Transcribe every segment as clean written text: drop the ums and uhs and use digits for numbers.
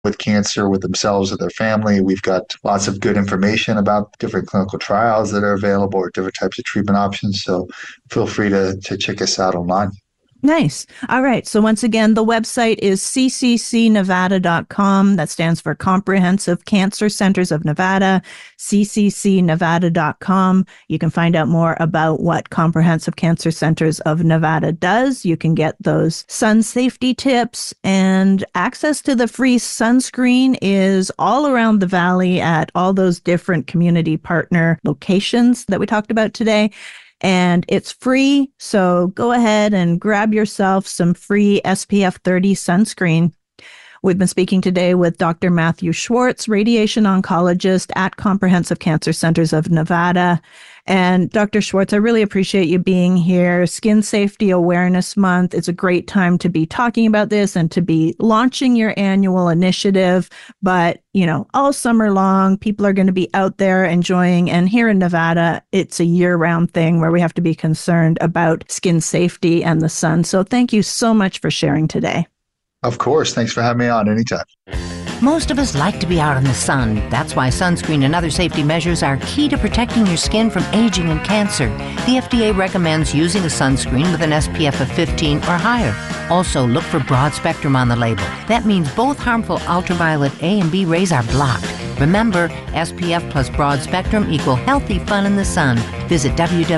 with cancer with themselves or their family. We've got lots of good information about different clinical trials that are available or different types of treatment options. So feel free to check us out online. Nice. All right. So once again, the website is cccnevada.com. That stands for Comprehensive Cancer Centers of Nevada, cccnevada.com. You can find out more about what Comprehensive Cancer Centers of Nevada does. You can get those sun safety tips, and access to the free sunscreen is all around the valley at all those different community partner locations that we talked about today. And it's free, so go ahead and grab yourself some free SPF 30 sunscreen. We've been speaking today with Dr. Matthew Schwartz, radiation oncologist at Comprehensive Cancer Centers of Nevada. And Dr. Schwartz, I really appreciate you being here. Skin Safety Awareness Month. It's a great time to be talking about this and to be launching your annual initiative. But, all summer long, people are going to be out there enjoying. And here in Nevada, it's a year-round thing where we have to be concerned about skin safety and the sun. So thank you so much for sharing today. Of course. Thanks for having me on anytime. Most of us like to be out in the sun. That's why sunscreen and other safety measures are key to protecting your skin from aging and cancer. The FDA recommends using a sunscreen with an SPF of 15 or higher. Also, look for broad spectrum on the label. That means both harmful ultraviolet A and B rays are blocked. Remember, SPF plus broad spectrum equal healthy fun in the sun. Visit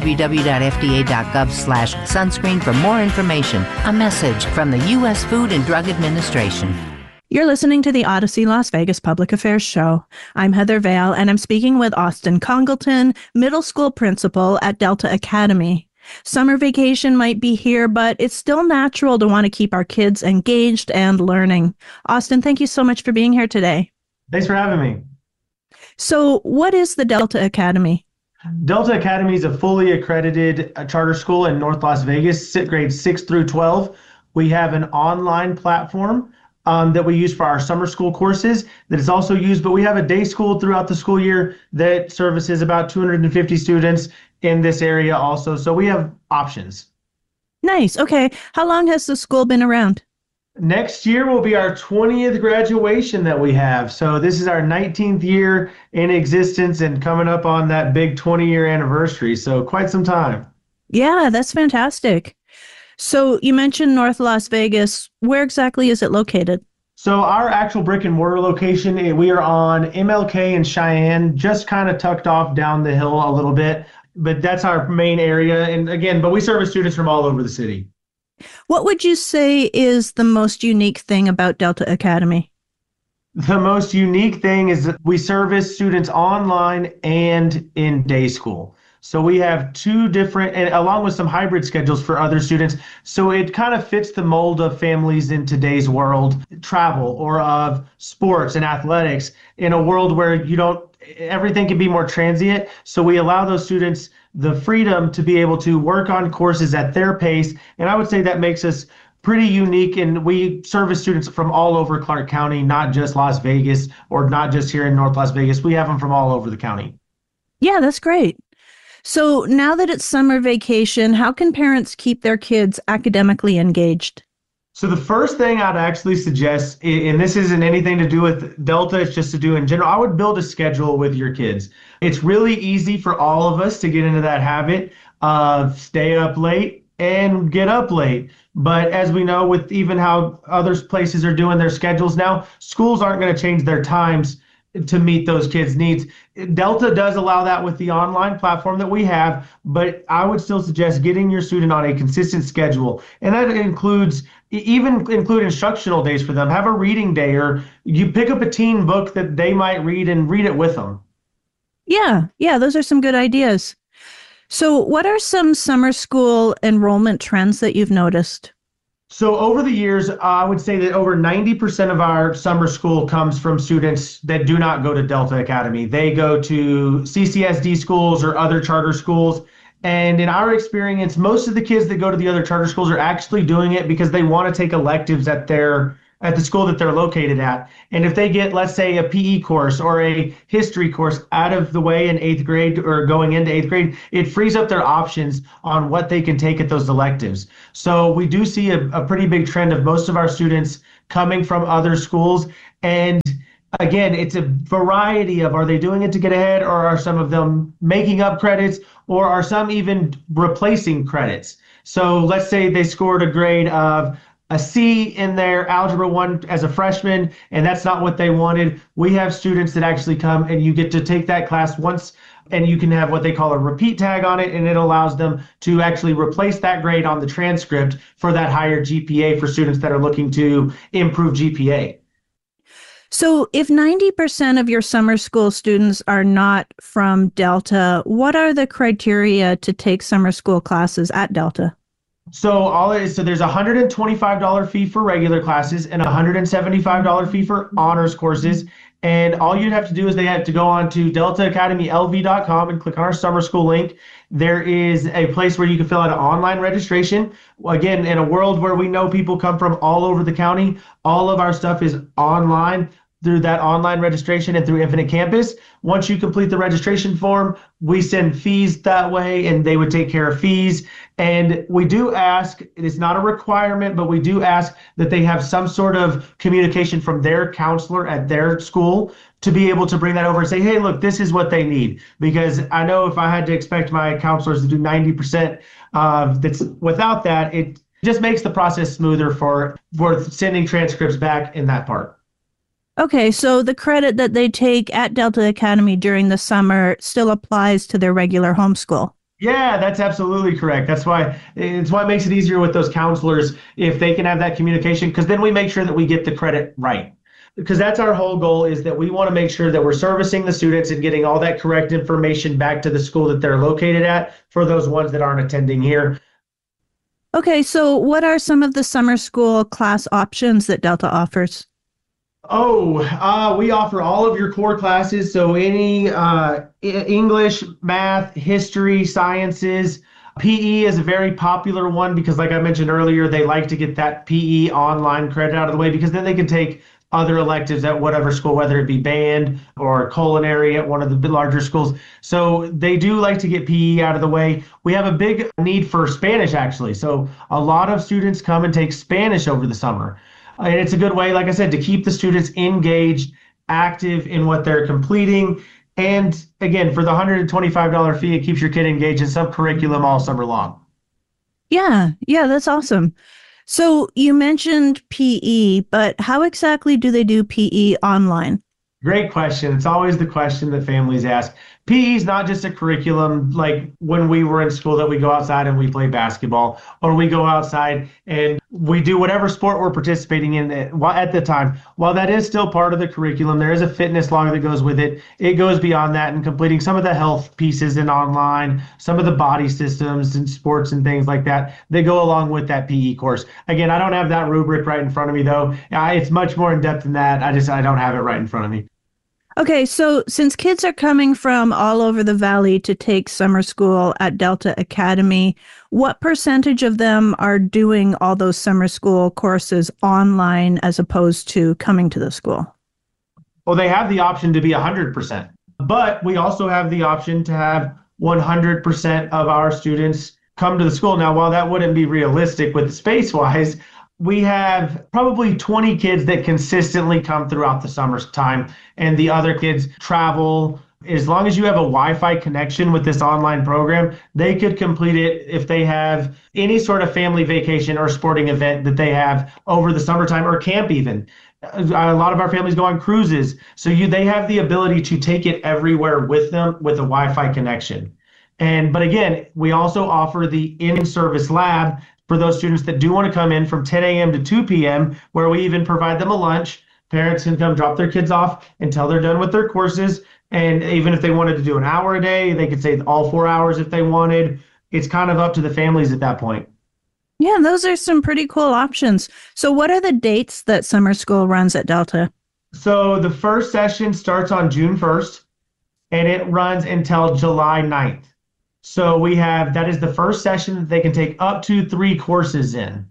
www.fda.gov/sunscreen for more information. A message from the U.S. Food and Drug Administration. You're listening to the Odyssey Las Vegas Public Affairs Show. I'm Heather Vale, and I'm speaking with Austin Congleton, middle school principal at Delta Academy. Summer vacation might be here, but it's still natural to want to keep our kids engaged and learning. Austin, thank you so much for being here today. Thanks for having me. So what is the Delta Academy? Delta Academy is a fully accredited charter school in North Las Vegas, grades 6 through 12. We have an online platform that we use for our summer school courses that is also used, but we have a day school throughout the school year that services about 250 students in this area also. So we have options. Nice. Okay. How long has the school been around? Next year will be our 20th graduation that we have. So this is our 19th year in existence and coming up on that big 20-year anniversary. So quite some time. Yeah, that's fantastic. So you mentioned North Las Vegas. Where exactly is it located? So our actual brick and mortar location, we are on MLK and Cheyenne, just kind of tucked off down the hill a little bit. But that's our main area. And again, but we service students from all over the city. What would you say is the most unique thing about Delta Academy? The most unique thing is that we service students online and in day school. So we have two different, and along with some hybrid schedules for other students. So it kind of fits the mold of families in today's world, travel or of sports and athletics in a world where everything can be more transient. So we allow those students the freedom to be able to work on courses at their pace. And I would say that makes us pretty unique. And we service students from all over Clark County, not just Las Vegas or not just here in North Las Vegas. We have them from all over the county. Yeah, that's great. So now that it's summer vacation, how can parents keep their kids academically engaged? So the first thing I'd actually suggest, and this isn't anything to do with Delta, it's just to do in general, I would build a schedule with your kids. It's really easy for all of us to get into that habit of stay up late and get up late. But as we know, with even how other places are doing their schedules now, schools aren't going to change their times to meet those kids' needs. Delta does allow that with the online platform that we have, but I would still suggest getting your student on a consistent schedule. And that includes include instructional days for them. Have a reading day, or you pick up a teen book that they might read and read it with them. Yeah, those are some good ideas. So what are some summer school enrollment trends that you've noticed? So over the years, I would say that over 90% of our summer school comes from students that do not go to Delta Academy. They go to CCSD schools or other charter schools. And in our experience, most of the kids that go to the other charter schools are actually doing it because they want to take electives at their at the school that they're located at. And if they get, let's say, a PE course or a history course out of the way in 8th grade or going into 8th grade, it frees up their options on what they can take at those electives. So we do see a pretty big trend of most of our students coming from other schools. And again, it's a variety of, are they doing it to get ahead, or are some of them making up credits, or are some even replacing credits? So let's say they scored a grade of a C in their Algebra 1 as a freshman, and that's not what they wanted. We have students that actually come and you get to take that class once, and you can have what they call a repeat tag on it, and it allows them to actually replace that grade on the transcript for that higher GPA for students that are looking to improve GPA. So if 90% of your summer school students are not from Delta, what are the criteria to take summer school classes at Delta? So there's a $125 fee for regular classes and a $175 fee for honors courses. And all you'd have to do is they have to go on to deltaacademylv.com and click on our summer school link. There is a place where you can fill out an online registration. Again, in a world where we know people come from all over the county, all of our stuff is online through that online registration and through Infinite Campus. Once you complete the registration form, we send fees that way, and they would take care of fees. And we do ask, it's not a requirement, but we do ask that they have some sort of communication from their counselor at their school to be able to bring that over and say, hey, look, this is what they need. Because I know if I had to expect my counselors to do 90%, that's without that, it just makes the process smoother for sending transcripts back in that part. Okay, so the credit that they take at Delta Academy during the summer still applies to their regular homeschool. Yeah, that's absolutely correct. It's why it makes it easier with those counselors if they can have that communication, because then we make sure that we get the credit right. Because that's our whole goal, is that we want to make sure that we're servicing the students and getting all that correct information back to the school that they're located at for those ones that aren't attending here. Okay, so what are some of the summer school class options that Delta offers? We offer all of your core classes. So any English, math, history, sciences. PE is a very popular one because, like I mentioned earlier, they like to get that PE online credit out of the way, because then they can take other electives at whatever school, whether it be band or culinary at one of the larger schools. So they do like to get PE out of the way. We have a big need for Spanish, actually. So a lot of students come and take Spanish over the summer. And it's a good way, like I said, to keep the students engaged, active in what they're completing. And again, for the $125 fee, it keeps your kid engaged in some curriculum all summer long. Yeah, that's awesome. So you mentioned PE, but how exactly do they do PE online? Great question. It's always the question that families ask. PE is not just a curriculum like when we were in school that we go outside and we play basketball, or we go outside and we do whatever sport we're participating in at the time. While that is still part of the curriculum, there is a fitness log that goes with it. It goes beyond that and completing some of the health pieces in online, some of the body systems and sports and things like that. They go along with that PE course. Again, I don't have that rubric right in front of me, though. It's much more in depth than that. I don't have it right in front of me. Okay, so since kids are coming from all over the valley to take summer school at Delta Academy, what percentage of them are doing all those summer school courses online as opposed to coming to the school? Well, they have the option to be 100%, but we also have the option to have 100% of our students come to the school. Now, while that wouldn't be realistic with space-wise, we have probably 20 kids that consistently come throughout the summertime, and the other kids travel. As long as you have a Wi-Fi connection with this online program, they could complete it if they have any sort of family vacation or sporting event that they have over the summertime, or camp even. A lot of our families go on cruises, so they have the ability to take it everywhere with them with a Wi-Fi connection. But again, we also offer the in-service lab for those students that do want to come in from 10 a.m. to 2 p.m., where we even provide them a lunch. Parents can come drop their kids off until they're done with their courses. And even if they wanted to do an hour a day, they could say all 4 hours if they wanted. It's kind of up to the families at that point. Yeah, those are some pretty cool options. So what are the dates that summer school runs at Delta? So the first session starts on June 1st, and it runs until July 9th. So that is the first session that they can take up to 3 courses in.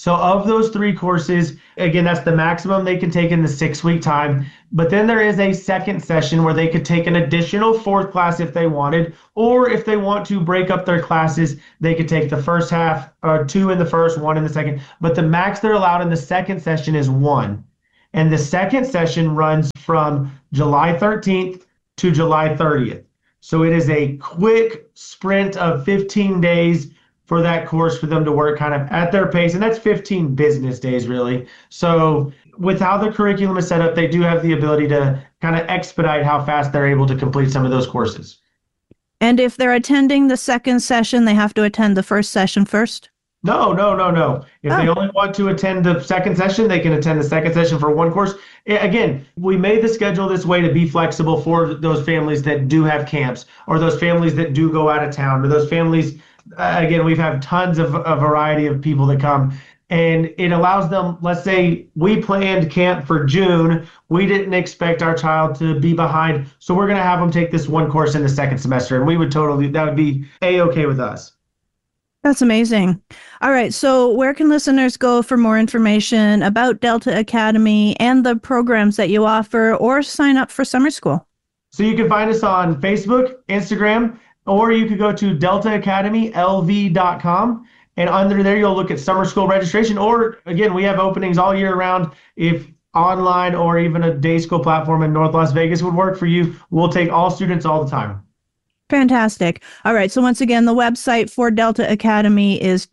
So of those 3 courses, again, that's the maximum they can take in the 6-week time. But then there is a second session where they could take an additional 4th class if they wanted, or if they want to break up their classes, they could take the first half, or 2 in the first, 1 in the second. But the max they're allowed in the second session is 1. And the second session runs from July 13th to July 30th. So it is a quick sprint of 15 days for that course for them to work kind of at their pace. And that's 15 business days, really. So with how the curriculum is set up, they do have the ability to kind of expedite how fast they're able to complete some of those courses. And if they're attending the second session, they have to attend the first session first? No. If they only want to attend the second session, they can attend the second session for 1 course. Again, we made the schedule this way to be flexible for those families that do have camps, or those families that do go out of town, or those families, again, we've had tons of a variety of people that come. And it allows them, let's say we planned camp for June. We didn't expect our child to be behind. So we're going to have them take this 1 course in the second semester. And that would be A-okay with us. That's amazing. All right. So where can listeners go for more information about Delta Academy and the programs that you offer, or sign up for summer school? So you can find us on Facebook, Instagram, or you could go to deltaacademylv.com. And under there, you'll look at summer school registration. Or again, we have openings all year round. If online or even a day school platform in North Las Vegas would work for you, we'll take all students all the time. Fantastic. All right. So once again, the website for Delta Academy is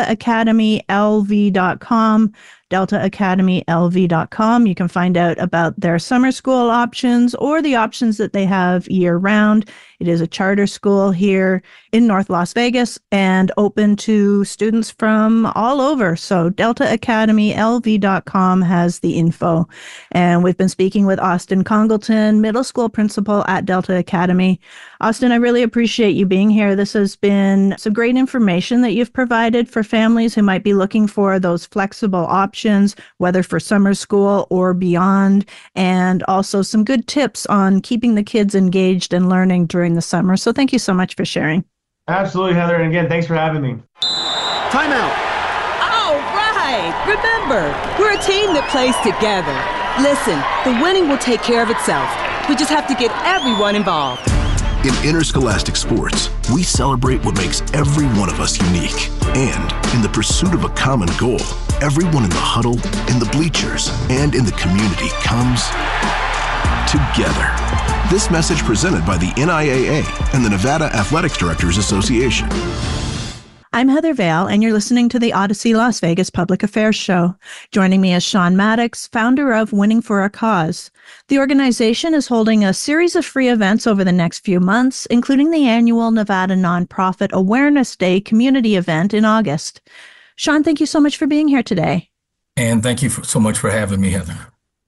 deltaacademylv.com. deltaacademylv.com. You can find out about their summer school options or the options that they have year round. It is a charter school here in North Las Vegas and open to students from all over. So deltaacademylv.com has the info. And we've been speaking with Austin Congleton, middle school principal at Delta Academy. Austin, I really appreciate you being here. This has been some great information that you've provided for families who might be looking for those flexible options, whether for summer school or beyond, and also some good tips on keeping the kids engaged and learning during the summer. So thank you so much for sharing. Absolutely, Heather. And again, thanks for having me. Timeout. All right. Remember, we're a team that plays together. Listen, the winning will take care of itself. We just have to get everyone involved. In interscholastic sports, we celebrate what makes every one of us unique. And in the pursuit of a common goal, everyone in the huddle, in the bleachers, and in the community comes together. This message presented by the NIAA and the Nevada Athletics Directors Association. I'm Heather Vale, and you're listening to the Odyssey Las Vegas Public Affairs Show. Joining me is Sean Maddox, founder of Winning for a Cause. The organization is holding a series of free events over the next few months, including the annual Nevada Nonprofit Awareness Day community event in August. Sean, thank you so much for being here today. And thank you so much for having me, Heather.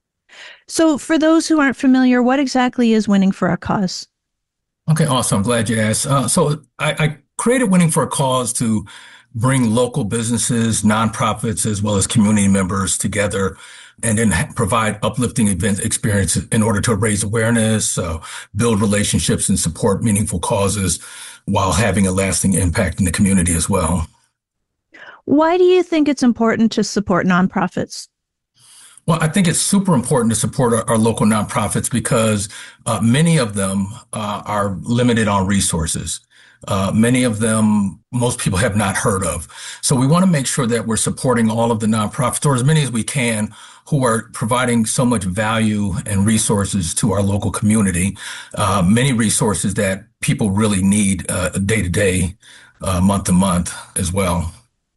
So for those who aren't familiar, what exactly is Winning for a Cause? Okay, awesome. I'm glad you asked. So I created Winning for a Cause to bring local businesses, nonprofits, as well as community members together and then provide uplifting event experiences in order to raise awareness, build relationships, and support meaningful causes while having a lasting impact in the community as well. Why do you think it's important to support nonprofits? Well, I think it's super important to support our local nonprofits because many of them are limited on resources. Many of them, most people have not heard of. So we want to make sure that we're supporting all of the nonprofits, or as many as we can, who are providing so much value and resources to our local community. Many resources that people really need day to day, month to month as well.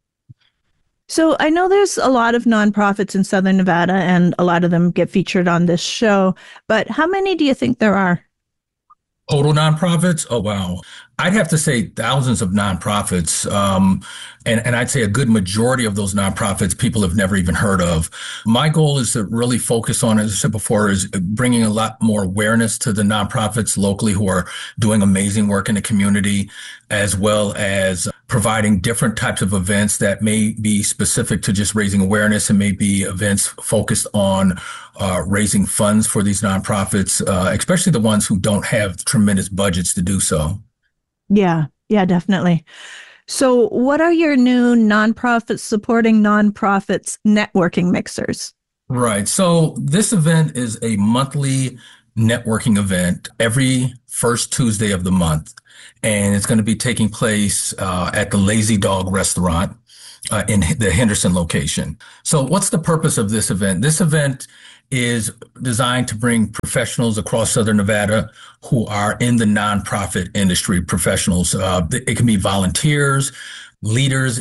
So I know there's a lot of nonprofits in Southern Nevada, and a lot of them get featured on this show, but how many do you think there are? Total nonprofits? Oh, wow. I'd have to say thousands of nonprofits. And I'd say a good majority of those nonprofits people have never even heard of. My goal is to really focus on, as I said before, is bringing a lot more awareness to the nonprofits locally who are doing amazing work in the community, as well as providing different types of events that may be specific to just raising awareness and may be events focused on raising funds for these nonprofits, especially the ones who don't have tremendous budgets to do so. Yeah, definitely. So, what are your new nonprofits supporting nonprofits networking mixers? Right. So this event is a monthly networking event every first Tuesday of the month. And it's going to be taking place at the Lazy Dog Restaurant in the Henderson location. So what's the purpose of this event? This event is designed to bring professionals across Southern Nevada who are in the nonprofit industry, professionals. It can be volunteers, leaders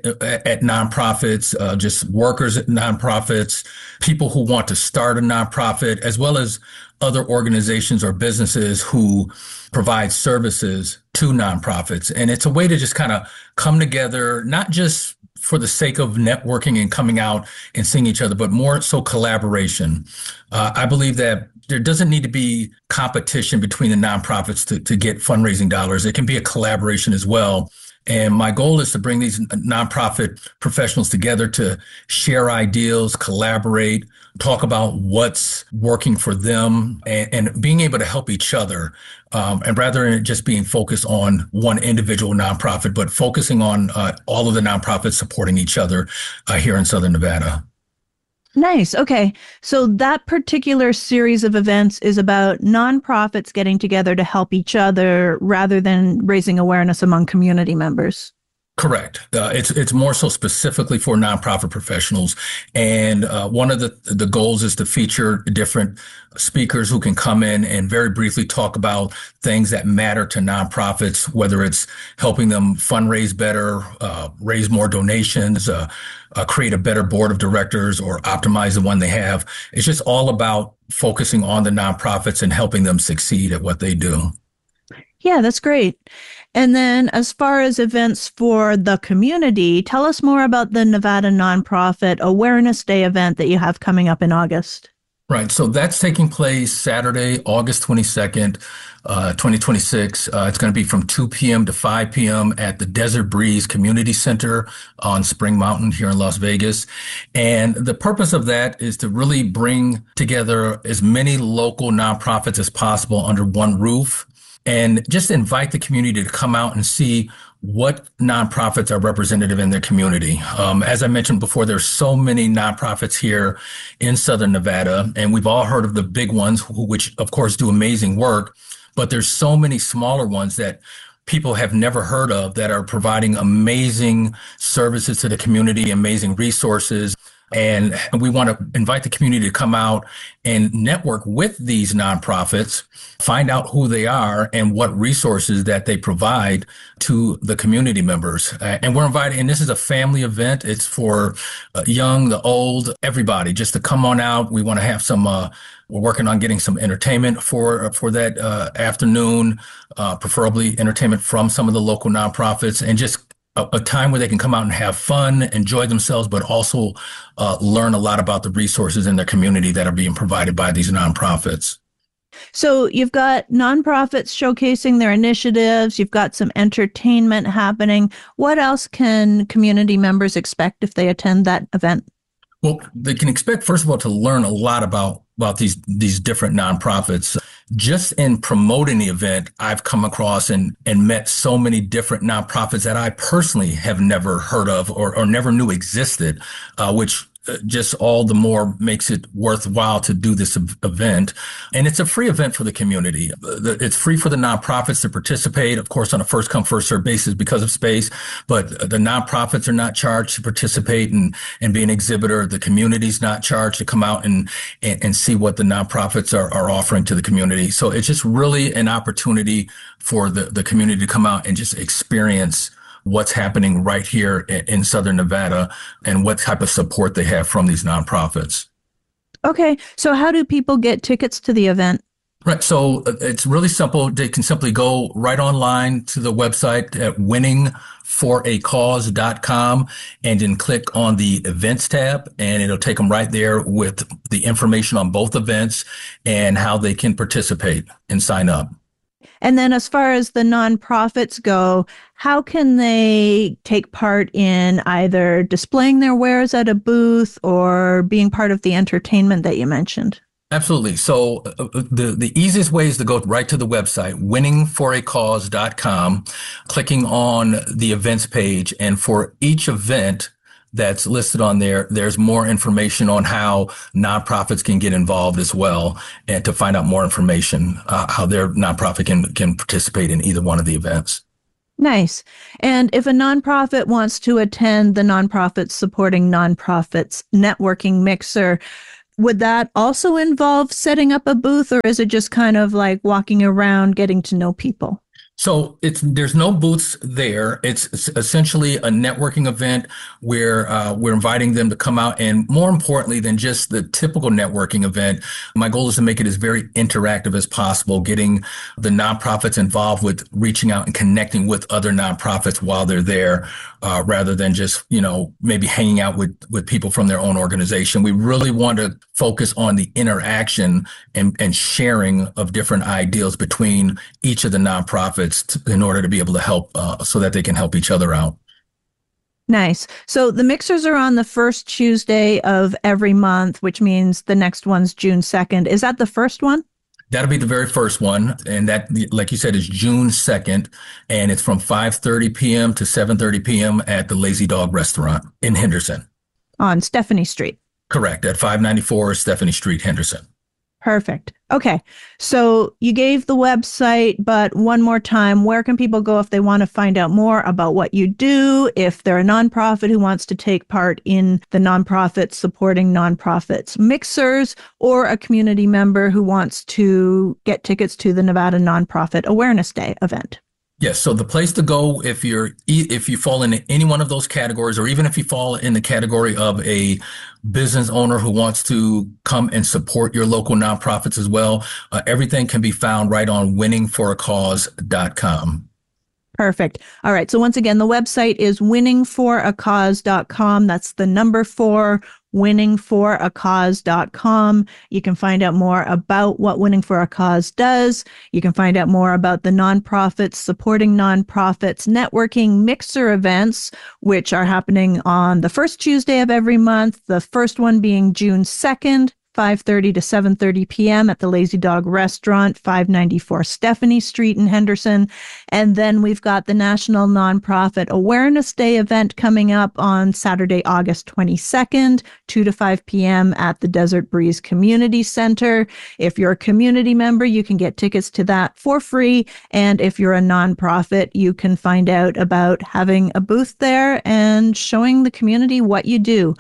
at nonprofits, just workers at nonprofits, people who want to start a nonprofit, as well as other organizations or businesses who provide services to nonprofits. And it's a way to just kind of come together, not just for the sake of networking and coming out and seeing each other, but more so collaboration. I believe that there doesn't need to be competition between the nonprofits to get fundraising dollars. It can be a collaboration as well. And my goal is to bring these nonprofit professionals together to share ideas, collaborate, talk about what's working for them, and being able to help each other. And rather than just being focused on one individual nonprofit, but focusing on all of the nonprofits supporting each other here in Southern Nevada. Nice. Okay. So that particular series of events is about nonprofits getting together to help each other rather than raising awareness among community members. Correct. It's more so specifically for nonprofit professionals. And one of the goals is to feature different speakers who can come in and very briefly talk about things that matter to nonprofits, whether it's helping them fundraise better, raise more donations, create a better board of directors, or optimize the one they have. It's just all about focusing on the nonprofits and helping them succeed at what they do. Yeah, that's great. And then as far as events for the community, tell us more about the Nevada Nonprofit Awareness Day event that you have coming up in August. Right. So that's taking place Saturday, August 22nd, 2026. It's going to be from 2 p.m. to 5 p.m. at the Desert Breeze Community Center on Spring Mountain here in Las Vegas. And the purpose of that is to really bring together as many local nonprofits as possible under one roof, and just invite the community to come out and see what nonprofits are representative in their community. As I mentioned before, there's so many nonprofits here in Southern Nevada, and we've all heard of the big ones, which of course do amazing work, but there's so many smaller ones that people have never heard of that are providing amazing services to the community, amazing resources. And we want to invite the community to come out and network with these nonprofits, find out who they are and what resources that they provide to the community members. And we're inviting, and this is a family event. It's for young, the old, everybody, just to come on out. We want to have some, we're working on getting some entertainment for that afternoon, preferably entertainment from some of the local nonprofits, and just a time where they can come out and have fun, enjoy themselves, but also learn a lot about the resources in their community that are being provided by these nonprofits. So you've got nonprofits showcasing their initiatives. You've got some entertainment happening. What else can community members expect if they attend that event? Well, they can expect, first of all, to learn a lot about these different nonprofits. Just in promoting the event, I've come across and met so many different nonprofits that I personally have never heard of or never knew existed, which just all the more makes it worthwhile to do this event. And it's a free event for the community. It's free for the nonprofits to participate, of course, on a first come, first served basis because of space. But the nonprofits are not charged to participate and be an exhibitor. The community's not charged to come out and see what the nonprofits are offering to the community. So it's just really an opportunity for the community to come out and just experience what's happening right here in Southern Nevada and what type of support they have from these nonprofits. Okay. So how do people get tickets to the event? Right. So it's really simple. They can simply go right online to the website at winningforacause.com and then click on the events tab, and it'll take them right there with the information on both events and how they can participate and sign up. And then as far as the nonprofits go, how can they take part in either displaying their wares at a booth or being part of the entertainment that you mentioned? Absolutely. So the easiest way is to go right to the website, winningforacause.com, clicking on the events page. And for each event that's listed on there, there's more information on how nonprofits can get involved as well, and to find out more information, how their nonprofit can participate in either one of the events. Nice. And if a nonprofit wants to attend the Nonprofits Supporting Nonprofits Networking Mixer, would that also involve setting up a booth, or is it just kind of like walking around, getting to know people? So there's no booths there. It's essentially a networking event where we're inviting them to come out. And more importantly than just the typical networking event, my goal is to make it as very interactive as possible, getting the nonprofits involved with reaching out and connecting with other nonprofits while they're there, rather than just, maybe hanging out with people from their own organization. We really want to focus on the interaction and sharing of different ideals between each of the nonprofits in order to be able to help, so that they can help each other out. Nice. So the mixers are on the first Tuesday of every month, which means the next one's June 2nd. Is that the first one? That'll be the very first one. And that, like you said, is June 2nd. And it's from 5:30 p.m. to 7:30 p.m. at the Lazy Dog Restaurant in Henderson. On Stephanie Street. Correct. At 594 Stephanie Street, Henderson. Perfect. Okay. So you gave the website, but one more time, where can people go if they want to find out more about what you do? If they're a nonprofit who wants to take part in the Nonprofits Supporting Nonprofits Mixers, or a community member who wants to get tickets to the Nevada Nonprofit Awareness Day event? Yes. So the place to go, if you fall into any one of those categories, or even if you fall in the category of a business owner who wants to come and support your local nonprofits as well, everything can be found right on winningforacause.com. Perfect. All right. So once again, the website is winningforacause.com. That's the number 4, winningforacause.com. You can find out more about what Winning for a Cause does. You can find out more about the Nonprofits Supporting Nonprofits Networking Mixer events, which are happening on the first Tuesday of every month, the first one being June 2nd. 5:30 to 7:30 p.m. at the Lazy Dog Restaurant, 594 Stephanie Street in Henderson. And then we've got the National Nonprofit Awareness Day event coming up on Saturday, August 22nd, 2 to 5 p.m. at the Desert Breeze Community Center. If you're a community member, you can get tickets to that for free. And if you're a nonprofit, you can find out about having a booth there and showing the community what you do.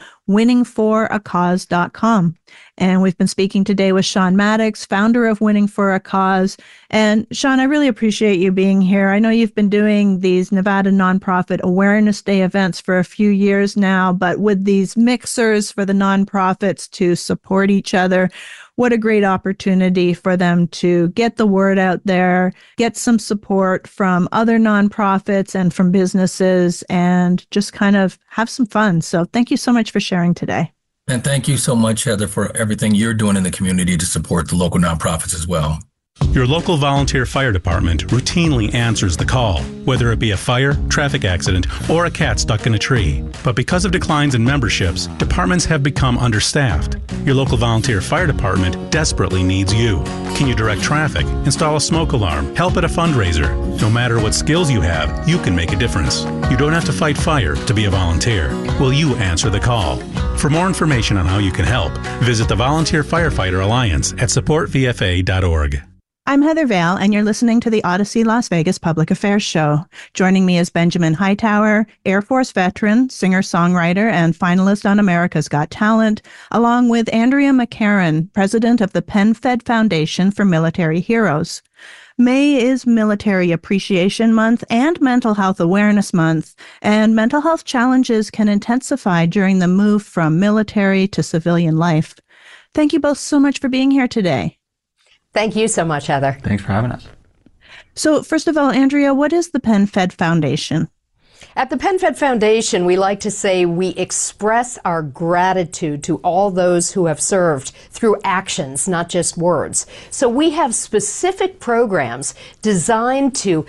winningforacause.com. And we've been speaking today with Sean Maddox, founder of Winning for a Cause. And Sean, I really appreciate you being here. I know you've been doing these Nevada Nonprofit Awareness Day events for a few years now, but with these mixers for the nonprofits to support each other, what a great opportunity for them to get the word out there, get some support from other nonprofits and from businesses, and just kind of have some fun. So thank you so much for sharing today. And thank you so much, Heather, for everything you're doing in the community to support the local nonprofits as well. Your local volunteer fire department routinely answers the call, whether it be a fire, traffic accident, or a cat stuck in a tree. But because of declines in memberships, departments have become understaffed. Your local volunteer fire department desperately needs you. Can you direct traffic, install a smoke alarm, help at a fundraiser? No matter what skills you have, you can make a difference. You don't have to fight fire to be a volunteer. Will you answer the call? For more information on how you can help, visit the Volunteer Firefighter Alliance at supportvfa.org. I'm Heather Vale, and you're listening to the Odyssey Las Vegas Public Affairs Show. Joining me is Benjamin Hightower, Air Force veteran, singer-songwriter, and finalist on America's Got Talent, along with Andrea McCarran, president of the PenFed Foundation for Military Heroes. May is Military Appreciation Month and Mental Health Awareness Month, and mental health challenges can intensify during the move from military to civilian life. Thank you both so much for being here today. Thank you so much, Heather. Thanks for having us. So first of all, Andrea, what is the PenFed Foundation? At the PenFed Foundation, we like to say we express our gratitude to all those who have served through actions, not just words. So we have specific programs designed to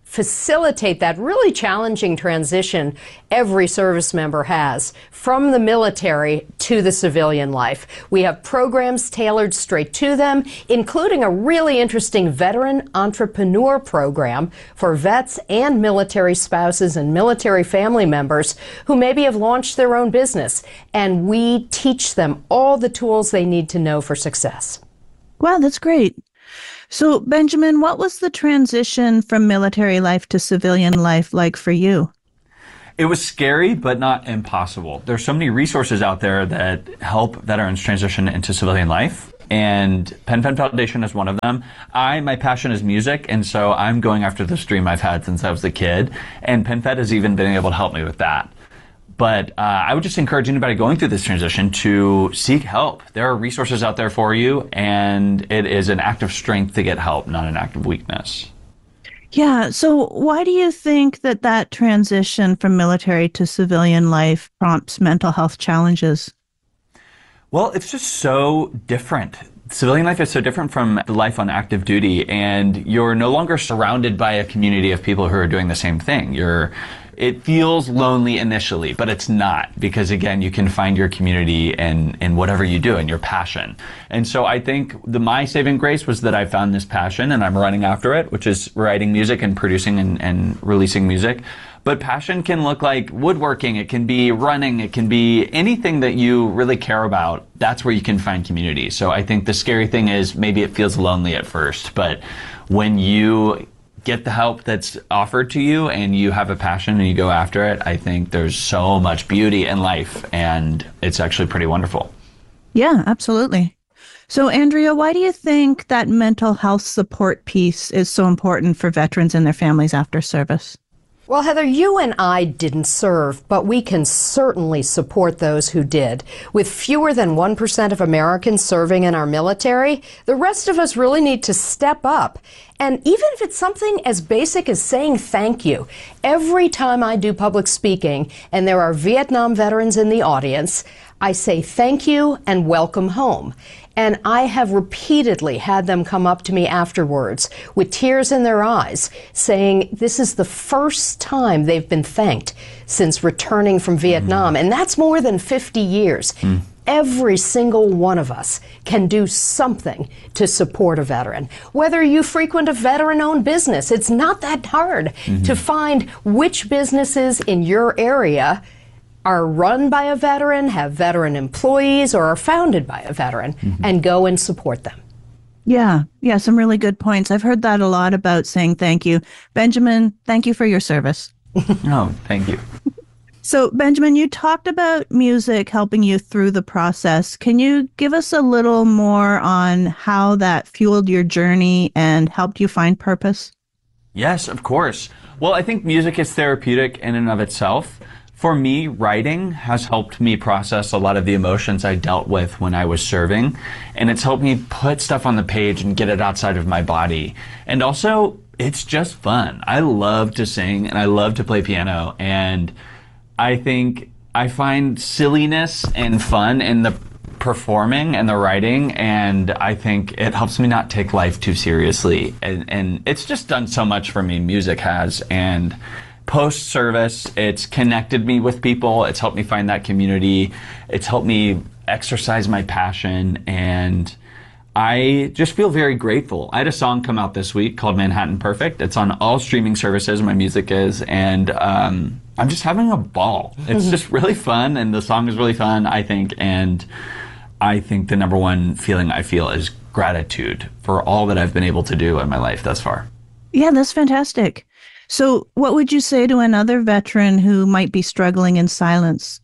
facilitate that really challenging transition every service member has from the military to the civilian life. We have programs tailored straight to them, including a really interesting veteran entrepreneur program for vets and military spouses and military family members who maybe have launched their own business. And we teach them all the tools they need to know for success. Wow, that's great. So, Benjamin, what was the transition from military life to civilian life like for you? It was scary, but not impossible. There's so many resources out there that help veterans transition into civilian life, and PenFed Foundation is one of them. My passion is music, and so I'm going after this dream I've had since I was a kid, and PenFed has even been able to help me with that. But I would just encourage anybody going through this transition to seek help. There are resources out there for you, and it is an act of strength to get help, not an act of weakness. Yeah. So why do you think that transition from military to civilian life prompts mental health challenges? Well, it's just so different. Civilian life is so different from the life on active duty, and you're no longer surrounded by a community of people who are doing the same thing. It feels lonely initially, but it's not, because again, you can find your community in whatever you do and your passion. And so I think my saving grace was that I found this passion and I'm running after it, which is writing music and producing and releasing music. But passion can look like woodworking, it can be running, it can be anything that you really care about. That's where you can find community. So I think the scary thing is maybe it feels lonely at first, but when you get the help that's offered to you and you have a passion and you go after it, I think there's so much beauty in life, and it's actually pretty wonderful. Yeah, absolutely. So, Andrea, why do you think that mental health support piece is so important for veterans and their families after service? Well, Heather, you and I didn't serve, but we can certainly support those who did. With fewer than 1% of Americans serving in our military, the rest of us really need to step up. And even if it's something as basic as saying thank you, every time I do public speaking and there are Vietnam veterans in the audience, I say thank you and welcome home. And I have repeatedly had them come up to me afterwards with tears in their eyes saying this is the first time they've been thanked since returning from Vietnam. And that's more than 50 years. Every single one of us can do something to support a veteran. Whether you frequent a veteran-owned business, it's not that hard to find which businesses in your area are run by a veteran, have veteran employees, or are founded by a veteran, and go and support them. Yeah, some really good points. I've heard that a lot about saying thank you. Benjamin, thank you for your service. Oh, thank you. So, Benjamin, you talked about music helping you through the process. Can you give us a little more on how that fueled your journey and helped you find purpose? Yes, of course. Well, I think music is therapeutic in and of itself. For me, writing has helped me process a lot of the emotions I dealt with when I was serving, and it's helped me put stuff on the page and get it outside of my body. And also, it's just fun. I love to sing and I love to play piano, and I think I find silliness and fun in the performing and the writing, and I think it helps me not take life too seriously. And it's just done so much for me, music has, and post-service, it's connected me with people, it's helped me find that community, it's helped me exercise my passion, and I just feel very grateful. I had a song come out this week called Manhattan Perfect. It's on all streaming services, my music is, and I'm just having a ball. It's just really fun, and the song is really fun, I think, and I think the number one feeling I feel is gratitude for all that I've been able to do in my life thus far. Yeah, that's fantastic. So what would you say to another veteran who might be struggling in silence?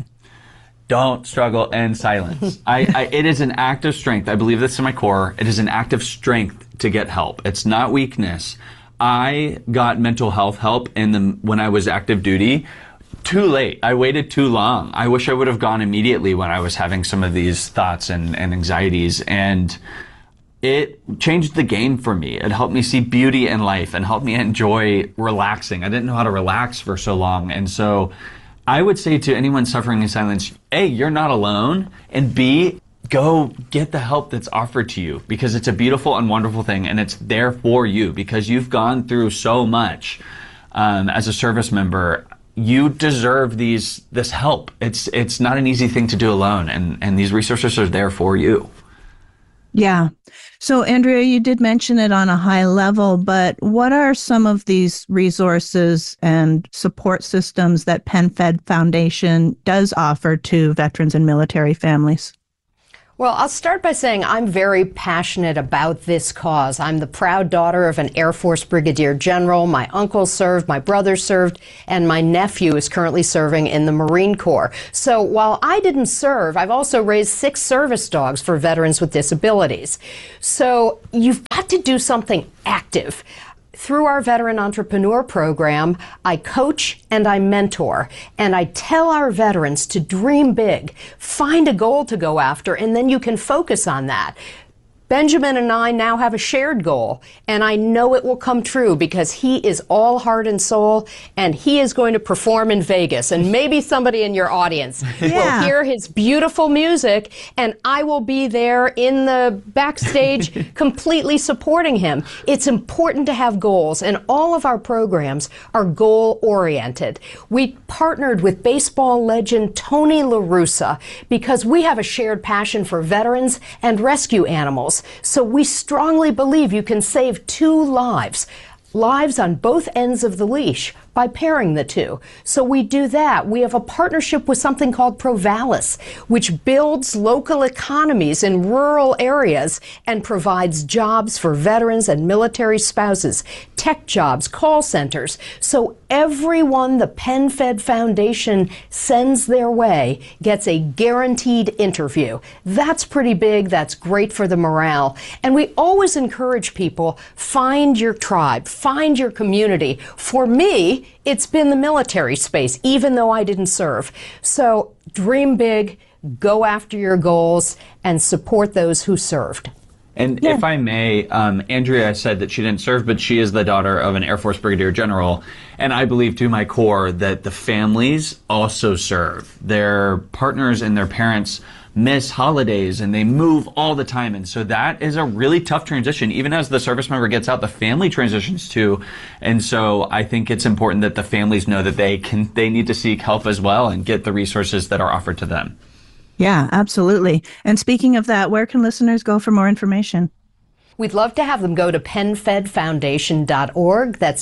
Don't struggle in silence. It is an act of strength. I believe this in my core. It is an act of strength to get help. It's not weakness. I got mental health help when I was active duty too late. I waited too long. I wish I would have gone immediately when I was having some of these thoughts and anxieties, and it changed the game for me. It helped me see beauty in life and helped me enjoy relaxing. I didn't know how to relax for so long. And so I would say to anyone suffering in silence, A, you're not alone, and B, go get the help that's offered to you, because it's a beautiful and wonderful thing, and it's there for you because you've gone through so much as a service member. You deserve this help. It's not an easy thing to do alone, and these resources are there for you. Yeah. So, Andrea, you did mention it on a high level, but what are some of these resources and support systems that PenFed Foundation does offer to veterans and military families? Well, I'll start by saying I'm very passionate about this cause. I'm the proud daughter of an Air Force Brigadier General. My uncle served, my brother served, and my nephew is currently serving in the Marine Corps. So while I didn't serve, I've also raised 6 service dogs for veterans with disabilities. So you've got to do something active. Through our Veteran Entrepreneur Program, I coach and I mentor, and I tell our veterans to dream big, find a goal to go after, and then you can focus on that. Benjamin and I now have a shared goal, and I know it will come true because he is all heart and soul, and he is going to perform in Vegas. And maybe somebody in your audience will hear his beautiful music, and I will be there in the backstage completely supporting him. It's important to have goals, and all of our programs are goal-oriented. We partnered with baseball legend Tony La Russa because we have a shared passion for veterans and rescue animals. So we strongly believe you can save 2 lives on both ends of the leash by pairing the 2. So we do that. We have a partnership with something called Provalis, which builds local economies in rural areas and provides jobs for veterans and military spouses, tech jobs, call centers. So everyone the PenFed Foundation sends their way gets a guaranteed interview. That's pretty big. That's great for the morale. And we always encourage people, find your tribe, find your community. For me, it's been the military space, even though I didn't serve. So dream big, go after your goals, and support those who served. And if I may, Andrea said that she didn't serve, but she is the daughter of an Air Force Brigadier General. And I believe to my core that the families also serve. Their partners and their parents miss holidays and they move all the time. And so that is a really tough transition. Even as the service member gets out, the family transitions too. And so I think it's important that the families know that they need to seek help as well and get the resources that are offered to them. Yeah, absolutely. And speaking of that, where can listeners go for more information? We'd love to have them go to penfedfoundation.org. That's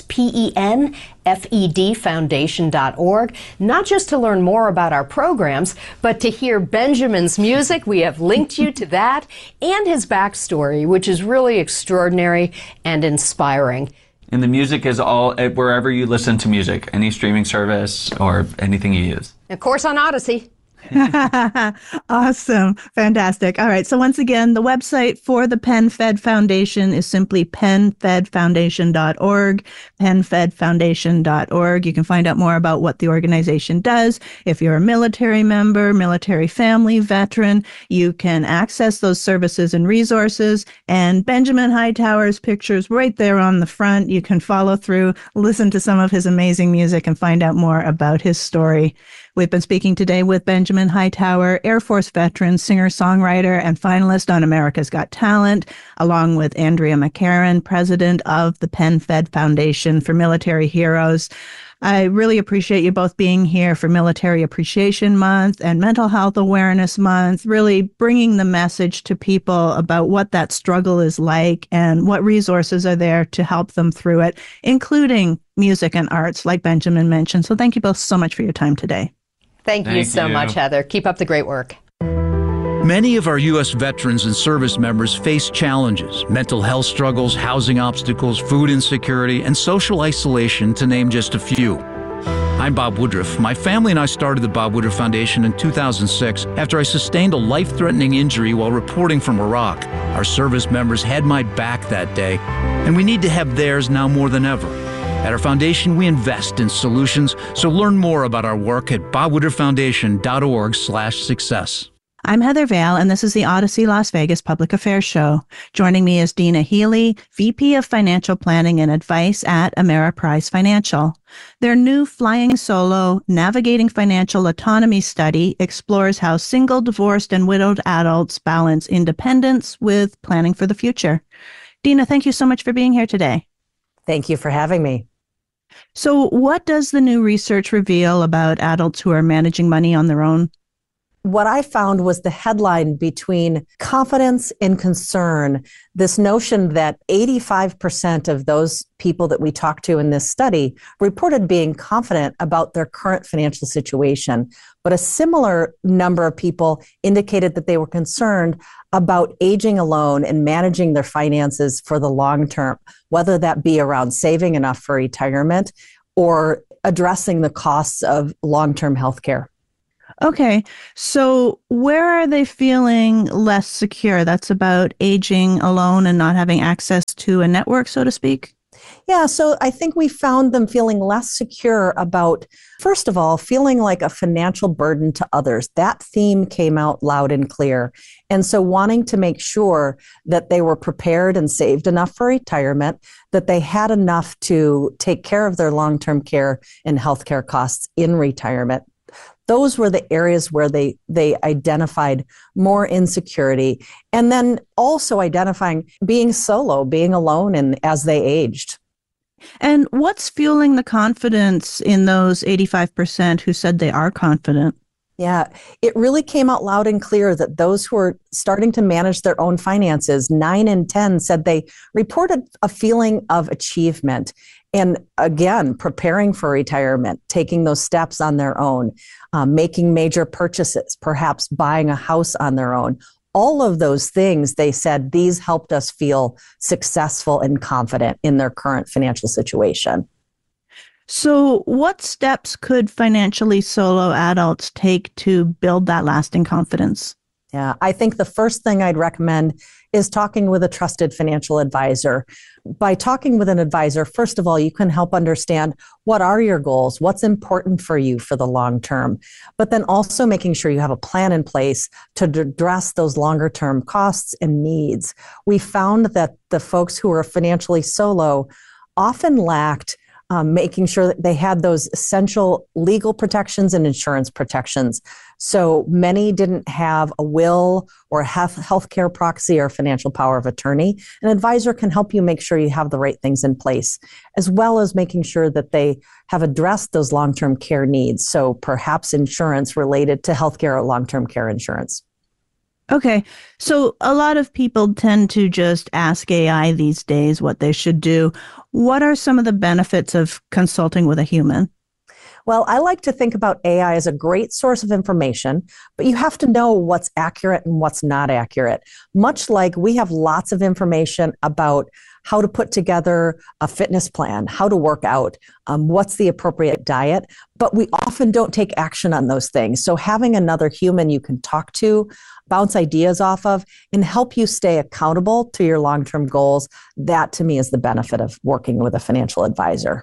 PENFED Foundation.org. Not just to learn more about our programs, but to hear Benjamin's music. We have linked you to that and his backstory, which is really extraordinary and inspiring. And the music is all wherever you listen to music, any streaming service or anything you use. Of course, on Odyssey. Awesome. Fantastic. All right. So once again, the website for the PenFed Foundation is simply penfedfoundation.org, penfedfoundation.org. You can find out more about what the organization does. If you're a military member, military family, veteran, you can access those services and resources. And Benjamin Hightower's picture's right there on the front. You can follow through, listen to some of his amazing music, and find out more about his story. We've been speaking today with Benjamin Hightower, Air Force veteran, singer-songwriter, and finalist on America's Got Talent, along with Andrea McCarron, president of the PenFed Foundation for Military Heroes. I really appreciate you both being here for Military Appreciation Month and Mental Health Awareness Month, really bringing the message to people about what that struggle is like and what resources are there to help them through it, including music and arts, like Benjamin mentioned. So thank you both so much for your time today. Thank you so much, Heather. Keep up the great work. Many of our U.S. veterans and service members face challenges, mental health struggles, housing obstacles, food insecurity, and social isolation, to name just a few. I'm Bob Woodruff. My family and I started the Bob Woodruff Foundation in 2006 after I sustained a life-threatening injury while reporting from Iraq. Our service members had my back that day, and we need to have theirs now more than ever. At our foundation, we invest in solutions, so learn more about our work at bobwoodrufffoundation.org/success. I'm Heather Vale, and this is the Odyssey Las Vegas Public Affairs Show. Joining me is Dina Healy, VP of Financial Planning and Advice at Ameriprise Financial. Their new Flying Solo Navigating Financial Autonomy study explores how single, divorced, and widowed adults balance independence with planning for the future. Dina, thank you so much for being here today. Thank you for having me. So, what does the new research reveal about adults who are managing money on their own? What I found was the headline between confidence and concern, this notion that 85% of those people that we talked to in this study reported being confident about their current financial situation. But a similar number of people indicated that they were concerned about aging alone and managing their finances for the long term, whether that be around saving enough for retirement or addressing the costs of long-term health care. Okay, so where are they feeling less secure? That's about aging alone and not having access to a network, so to speak? Yeah, so I think we found them feeling less secure about, first of all, feeling like a financial burden to others. That theme came out loud and clear. And so wanting to make sure that they were prepared and saved enough for retirement, that they had enough to take care of their long-term care and healthcare costs in retirement. Those were the areas where they identified more insecurity. And then also identifying being solo, being alone, and as they aged. And what's fueling the confidence in those 85% who said they are confident? Yeah, it really came out loud and clear that those who are starting to manage their own finances, 9 in 10 said they reported a feeling of achievement. And again, preparing for retirement, taking those steps on their own, making major purchases, perhaps buying a house on their own. All of those things, they said, these helped us feel successful and confident in their current financial situation. So what steps could financially solo adults take to build that lasting confidence? Yeah, I think the first thing I'd recommend is talking with a trusted financial advisor. By talking with an advisor, first of all, you can help understand what are your goals, what's important for you for the long term, but then also making sure you have a plan in place to address those longer term costs and needs. We found that the folks who are financially solo often lacked making sure that they had those essential legal protections and insurance protections. So many didn't have a will or a healthcare proxy or financial power of attorney. An advisor can help you make sure you have the right things in place, as well as making sure that they have addressed those long-term care needs. So perhaps insurance related to healthcare or long-term care insurance. Okay, so a lot of people tend to just ask AI these days what they should do. What are some of the benefits of consulting with a human? Well, I like to think about AI as a great source of information, but you have to know what's accurate and what's not accurate. Much like we have lots of information about how to put together a fitness plan, how to work out, what's the appropriate diet, but we often don't take action on those things. So having another human you can talk to, bounce ideas off of, and help you stay accountable to your long-term goals, that to me is the benefit of working with a financial advisor.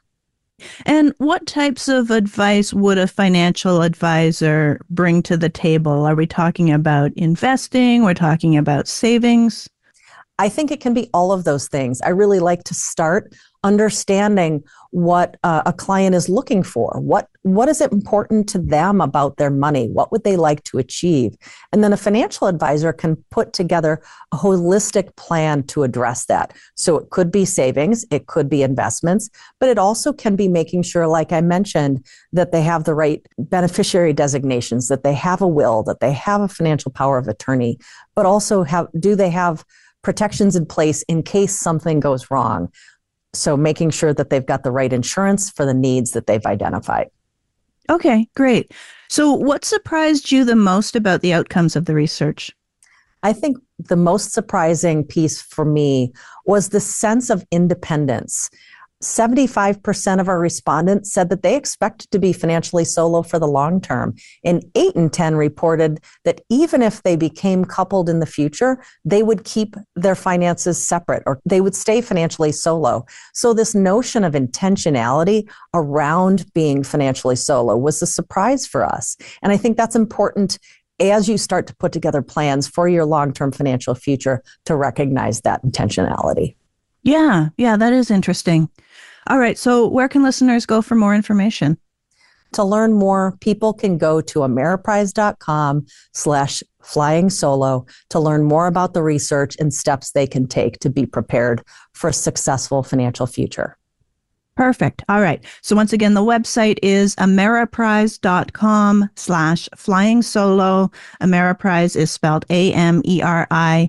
And what types of advice would a financial advisor bring to the table? Are we talking about investing? We're talking about savings? I think it can be all of those things. I really like to start understanding what a client is looking for. What is it important to them about their money? What would they like to achieve? And then a financial advisor can put together a holistic plan to address that. So it could be savings, it could be investments, but it also can be making sure, like I mentioned, that they have the right beneficiary designations, that they have a will, that they have a financial power of attorney, but also do they have protections in place in case something goes wrong. So making sure that they've got the right insurance for the needs that they've identified. Okay, great. So what surprised you the most about the outcomes of the research? I think the most surprising piece for me was the sense of independence. 75% of our respondents said that they expected to be financially solo for the long term. And 8 in 10 reported that even if they became coupled in the future, they would keep their finances separate or they would stay financially solo. So this notion of intentionality around being financially solo was a surprise for us. And I think that's important as you start to put together plans for your long-term financial future to recognize that intentionality. Yeah, that is interesting. All right, so where can listeners go for more information? To learn more, people can go to ameriprise.com/flying solo to learn more about the research and steps they can take to be prepared for a successful financial future. Perfect. All right. So once again, the website is ameriprise.com/flying solo. Ameriprise is spelled AMERIPRISE,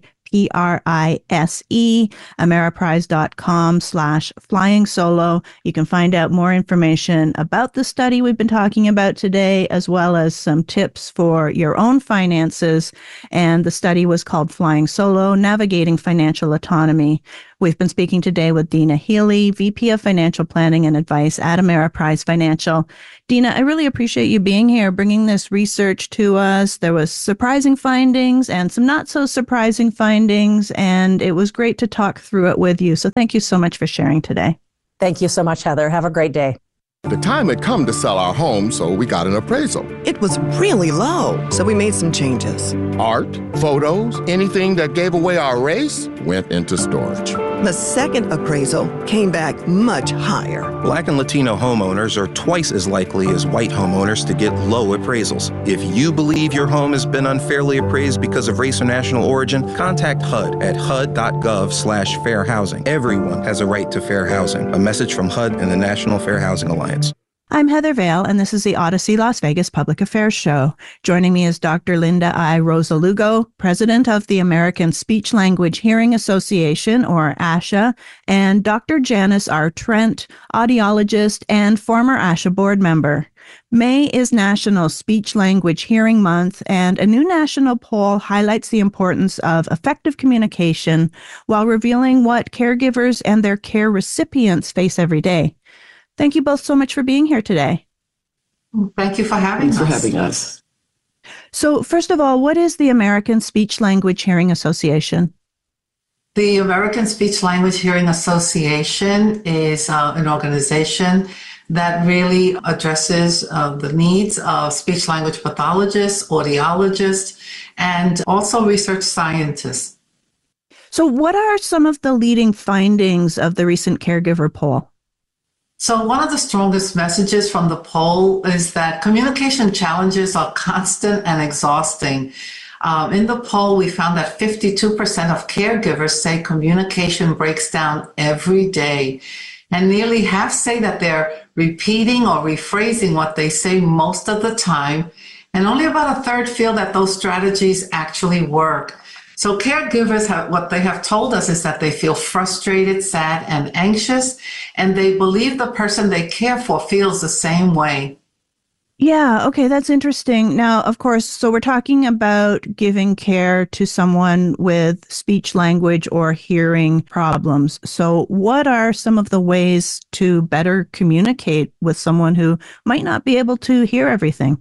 ameriprise.com/flying solo. You can find out more information about the study we've been talking about today, as well as some tips for your own finances. And the study was called Flying Solo, Navigating Financial Autonomy. We've been speaking today with Dina Healy, VP of Financial Planning and Advice at Ameriprise Financial. Dina, I really appreciate you being here, bringing this research to us. There was surprising findings and some not so surprising findings, and it was great to talk through it with you. So thank you so much for sharing today. Thank you so much, Heather. Have a great day. The time had come to sell our home, so we got an appraisal. It was really low, so we made some changes. Art, photos, anything that gave away our race went into storage. The second appraisal came back much higher. Black and Latino homeowners are twice as likely as white homeowners to get low appraisals. If you believe your home has been unfairly appraised because of race or national origin, contact HUD at hud.gov/fair housing. Everyone has a right to fair housing. A message from HUD and the National Fair Housing Alliance. I'm Heather Vale, and this is the Odyssey Las Vegas Public Affairs Show. Joining me is Dr. Linda I. Rosa-Lugo, president of the American Speech Language Hearing Association, or ASHA, and Dr. Janice R. Trent, audiologist and former ASHA board member. May is National Speech Language Hearing Month, and a new national poll highlights the importance of effective communication while revealing what caregivers and their care recipients face every day. Thank you both so much for being here today. Thank you for having us. Thanks for having us. So first of all, what is the American Speech Language Hearing Association? The American Speech Language Hearing Association is an organization that really addresses the needs of speech language pathologists, audiologists, and also research scientists. So what are some of the leading findings of the recent caregiver poll? So one of the strongest messages from the poll is that communication challenges are constant and exhausting. In the poll, we found that 52% of caregivers say communication breaks down every day, and nearly half say that they're repeating or rephrasing what they say most of the time, and only about a third feel that those strategies actually work. So caregivers what they have told us is that they feel frustrated, sad, and anxious, and they believe the person they care for feels the same way. Yeah, okay, that's interesting. Now, of course, so we're talking about giving care to someone with speech language or hearing problems. So what are some of the ways to better communicate with someone who might not be able to hear everything?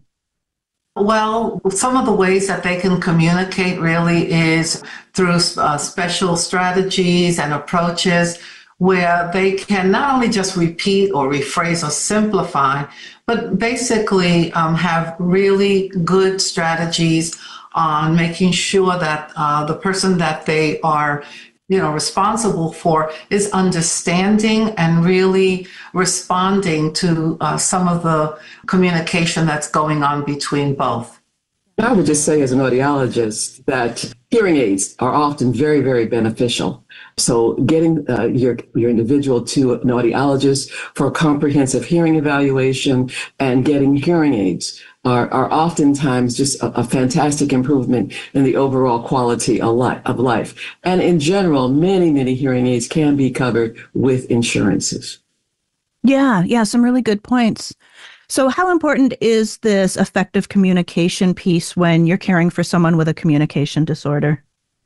Well, some of the ways that they can communicate really is through special strategies and approaches where they can not only just repeat or rephrase or simplify, but basically have really good strategies on making sure that the person that they are responsible for is understanding and really responding to some of the communication that's going on between both. I would just say as an audiologist that hearing aids are often very, very beneficial. So getting your individual to an audiologist for a comprehensive hearing evaluation and getting hearing aids are oftentimes just a fantastic improvement in the overall quality of life. And in general, many, many hearing aids can be covered with insurances. Yeah, some really good points. So how important is this effective communication piece when you're caring for someone with a communication disorder?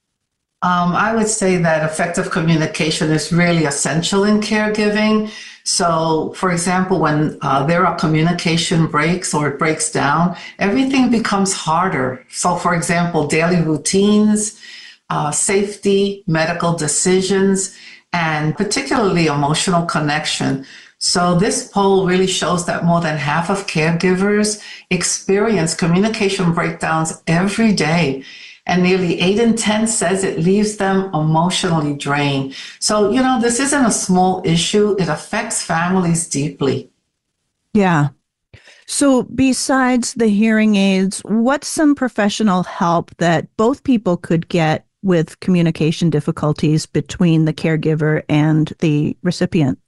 I would say that effective communication is really essential in caregiving. So, for example, when there are communication breaks or it breaks down, everything becomes harder. So, for example, daily routines, safety, medical decisions, and particularly emotional connection. So this poll really shows that more than half of caregivers experience communication breakdowns every day. And nearly 8 in 10 says it leaves them emotionally drained. So, this isn't a small issue. It affects families deeply. Yeah. So besides the hearing aids, what's some professional help that both people could get with communication difficulties between the caregiver and the recipient?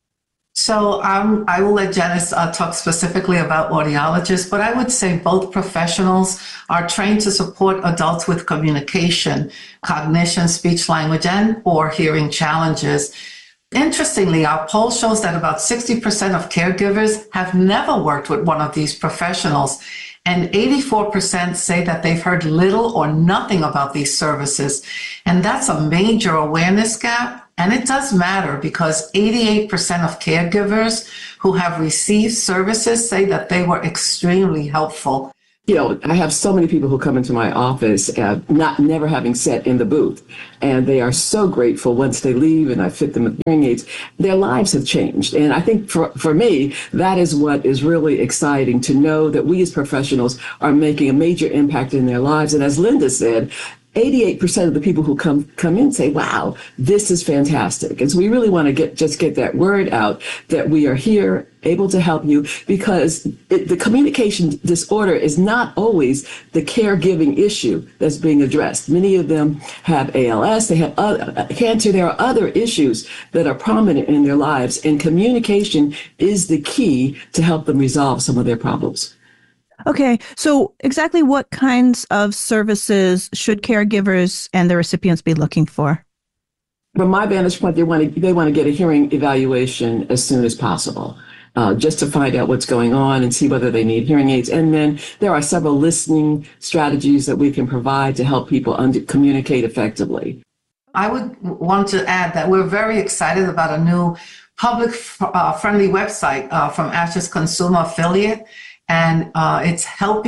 So I will let Janice talk specifically about audiologists, but I would say both professionals are trained to support adults with communication, cognition, speech language, and or hearing challenges. Interestingly, our poll shows that about 60% of caregivers have never worked with one of these professionals, and 84% say that they've heard little or nothing about these services. And that's a major awareness gap. And it does matter because 88% of caregivers who have received services say that they were extremely helpful. I have so many people who come into my office never having sat in the booth, and they are so grateful once they leave and I fit them with hearing aids. Their lives have changed. And I think for me, that is what is really exciting, to know that we as professionals are making a major impact in their lives. And as Linda said, 88% of the people who come in say, wow, this is fantastic. And so we really want to get that word out that we are here, able to help you, because the communication disorder is not always the caregiving issue that's being addressed. Many of them have ALS, they have cancer, there are other issues that are prominent in their lives, and communication is the key to help them resolve some of their problems. Okay, so exactly what kinds of services should caregivers and the recipients be looking for? From my vantage point, they want to get a hearing evaluation as soon as possible, just to find out what's going on and see whether they need hearing aids. And then there are several listening strategies that we can provide to help people communicate effectively. I would want to add that we're very excited about a new public-friendly website from ASHA's consumer affiliate. And it's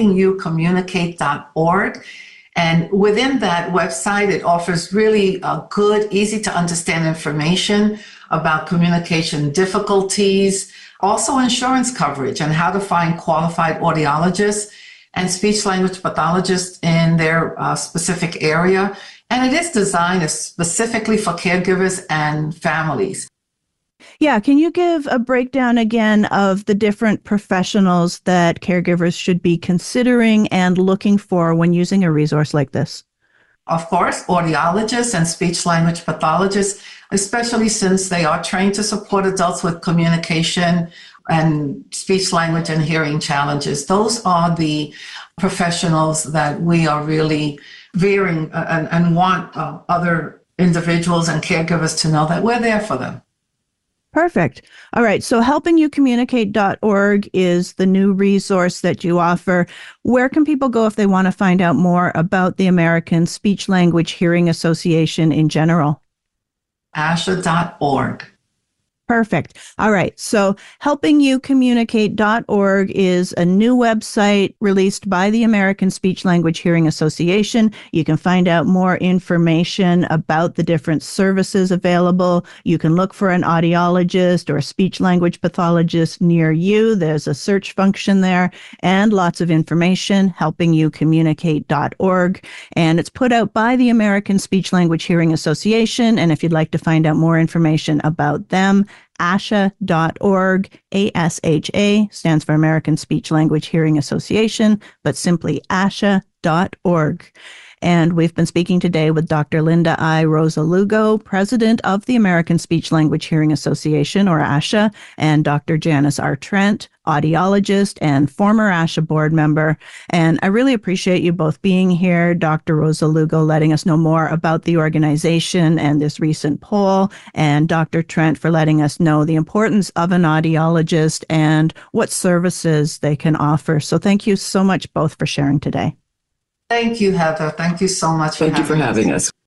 helpingyoucommunicate.org. And within that website, it offers really good, easy to understand information about communication difficulties, also insurance coverage and how to find qualified audiologists and speech language pathologists in their specific area. And it is designed specifically for caregivers and families. Yeah, can you give a breakdown again of the different professionals that caregivers should be considering and looking for when using a resource like this? Of course, audiologists and speech language pathologists, especially since they are trained to support adults with communication and speech language and hearing challenges. Those are the professionals that we are really veering and want other individuals and caregivers to know that we're there for them. Perfect. All right. So helpingyoucommunicate.org is the new resource that you offer. Where can people go if they want to find out more about the American Speech Language Hearing Association in general? ASHA.org. Perfect. All right. So helpingyoucommunicate.org is a new website released by the American Speech Language Hearing Association. You can find out more information about the different services available. You can look for an audiologist or a speech language pathologist near you. There's a search function there and lots of information, helpingyoucommunicate.org. And it's put out by the American Speech Language Hearing Association. And if you'd like to find out more information about them, ASHA.org. ASHA stands for American Speech Language Hearing Association, but simply ASHA.org. And we've been speaking today with Dr. Linda I. Rosa Lugo, president of the American Speech Language Hearing Association, or ASHA, and Dr. Janice R. Trent, audiologist and former ASHA board member. And I really appreciate you both being here, Dr. Rosa Lugo, letting us know more about the organization and this recent poll, and Dr. Trent for letting us know the importance of an audiologist and what services they can offer. So thank you so much both for sharing today. Thank you, Heather. Thank you so much. Thank you for having us.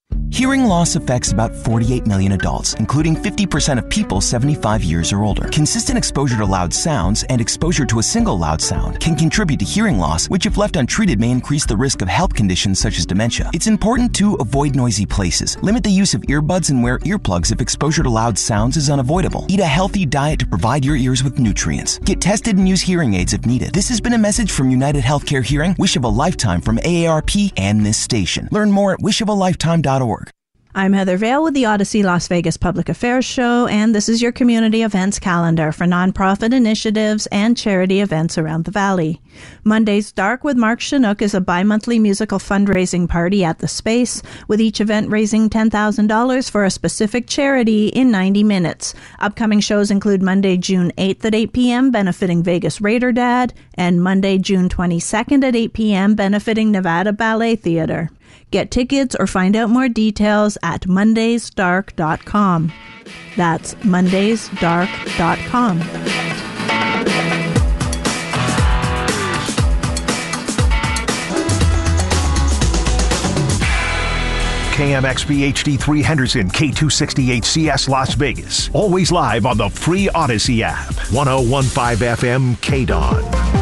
Hearing loss affects about 48 million adults, including 50% of people 75 years or older. Consistent exposure to loud sounds and exposure to a single loud sound can contribute to hearing loss, which if left untreated may increase the risk of health conditions such as dementia. It's important to avoid noisy places, limit the use of earbuds, and wear earplugs if exposure to loud sounds is unavoidable. Eat a healthy diet to provide your ears with nutrients. Get tested and use hearing aids if needed. This has been a message from United Healthcare Hearing, Wish of a Lifetime from AARP, and this station. Learn more at wishofalifetime.org. I'm Heather Vale with the Odyssey Las Vegas Public Affairs Show, and this is your community events calendar for nonprofit initiatives and charity events around the Valley. Monday's Dark with Mark Chinook is a bi-monthly musical fundraising party at the Space, with each event raising $10,000 for a specific charity in 90 minutes. Upcoming shows include Monday, June 8th at 8 p.m. benefiting Vegas Raider Dad, and Monday, June 22nd at 8 p.m. benefiting Nevada Ballet Theater. Get tickets or find out more details at mondaysdark.com. That's mondaysdark.com. KMXB HD3 Henderson, K268CS Las Vegas. Always live on the free Odyssey app. 1015 FM KDON.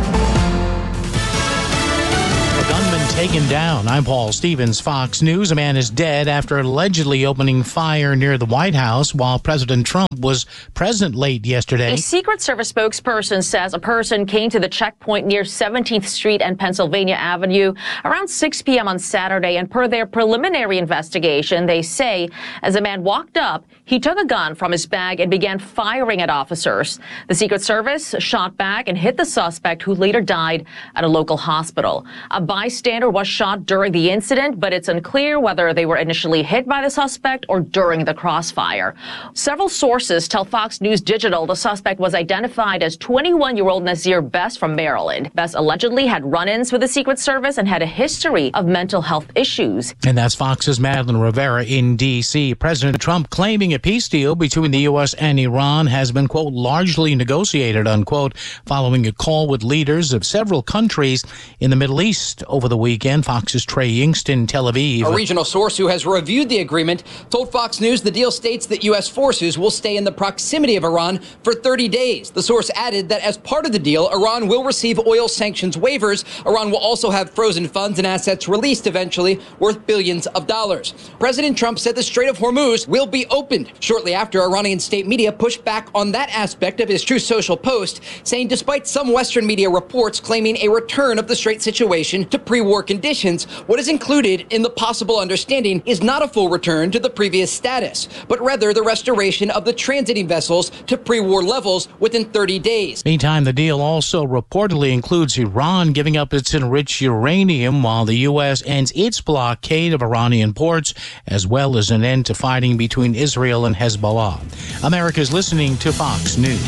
Taken down. I'm Paul Stevens, Fox News. A man is dead after allegedly opening fire near the White House while President Trump was present late yesterday. A Secret Service spokesperson says a person came to the checkpoint near 17th Street and Pennsylvania Avenue around 6 p.m. on Saturday, and per their preliminary investigation, they say as a man walked up, he took a gun from his bag and began firing at officers. The Secret Service shot back and hit the suspect, who later died at a local hospital. A bystander was shot during the incident, but it's unclear whether they were initially hit by the suspect or during the crossfire. Several sources tell Fox News Digital the suspect was identified as 21-year-old Nazir Best from Maryland. Best allegedly had run-ins with the Secret Service and had a history of mental health issues. And that's Fox's Madeline Rivera in D.C. President Trump claiming a peace deal between the U.S. and Iran has been, quote, largely negotiated, unquote, following a call with leaders of several countries in the Middle East over the weekend. Fox's Trey Yingst in Tel Aviv. A regional source who has reviewed the agreement told Fox News the deal states that U.S. forces will stay in the proximity of Iran for 30 days. The source added that as part of the deal, Iran will receive oil sanctions waivers. Iran will also have frozen funds and assets released eventually worth billions of dollars. President Trump said the Strait of Hormuz will be opened. Shortly after, Iranian state media pushed back on that aspect of his Truth Social post, saying despite some Western media reports claiming a return of the Strait situation to pre-war conditions, what is included in the possible understanding is not a full return to the previous status, but rather the restoration of the transiting vessels to pre-war levels within 30 days. Meantime, the deal also reportedly includes Iran giving up its enriched uranium while the U.S. ends its blockade of Iranian ports, as well as an end to fighting between Israel and Hezbollah. America's listening to Fox News.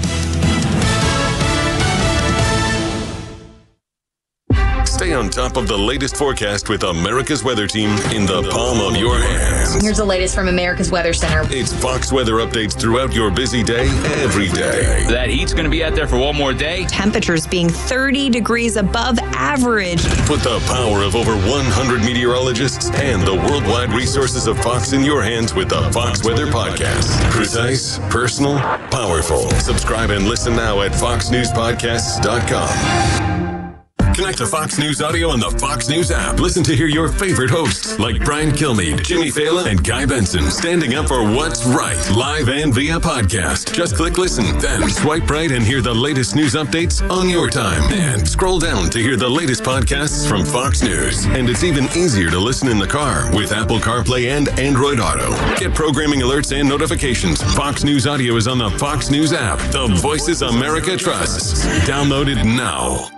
Stay on top of the latest forecast with America's Weather Team in the palm of your hands. Here's the latest from America's Weather Center. It's Fox weather updates throughout your busy day, every day. That heat's going to be out there for one more day. Temperatures being 30 degrees above average. Put the power of over 100 meteorologists and the worldwide resources of Fox in your hands with the Fox Weather Podcast. Precise, personal, powerful. Subscribe and listen now at foxnewspodcasts.com. Connect to Fox News Audio on the Fox News app. Listen to hear your favorite hosts like Brian Kilmeade, Jimmy Fallon, and Guy Benson standing up for what's right, live and via podcast. Just click listen, then swipe right and hear the latest news updates on your time. And scroll down to hear the latest podcasts from Fox News. And it's even easier to listen in the car with Apple CarPlay and Android Auto. Get programming alerts and notifications. Fox News Audio is on the Fox News app. The voices America trusts. Download it now.